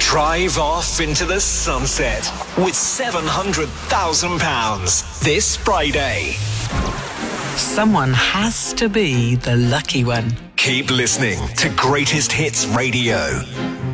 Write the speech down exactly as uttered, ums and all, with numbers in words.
Drive off into the sunset with seven hundred thousand pounds this Friday. Someone has to be the lucky one. Keep listening to Greatest Hits Radio.